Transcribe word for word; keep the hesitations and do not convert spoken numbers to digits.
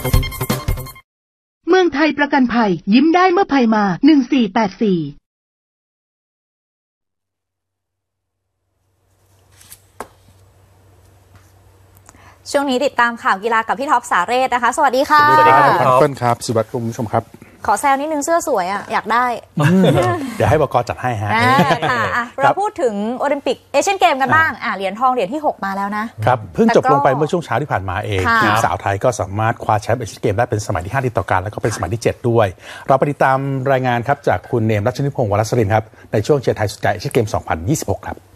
เมืองไทยประกันภัยยิ้มได้เมื่อภัยมาหนึ่งสี่แปดสี่ช่วงนี้ติดตามข่าวกีฬากับพี่ท็อปสาเรศนะคะสวัสดีค่ะสวัสดีครับพี่เปิ้ลครับสุวัสดิ์คุณผู้ชมครับขอแซวนิดนึงเสื้อสวยอ่ะอยากได้เดี๋ยวให้บก.จัดให้ฮะค่ะเราพูดถึงโอลิมปิกเอเชียนเกมกันบ้างอ่ะเหรียญทองเหรียญที่หกมาแล้วนะครับเพิ่งจบลงไปเมื่อช่วงเช้าที่ผ่านมาเองทีมสาวไทยก็สามารถคว้าแชมป์เอเชียนเกมได้เป็นสมัยที่ห้าติดต่อกันแล้วก็เป็นสมัยที่เจ็ดด้วยเราไปติดตามรายงานครับจากคุณเนมรัชนิพงศ์วรสรินทร์ครับในช่วงเชียร์ไทยสุดใจเอเชียนเกมสองพันยี่สิบหกครับ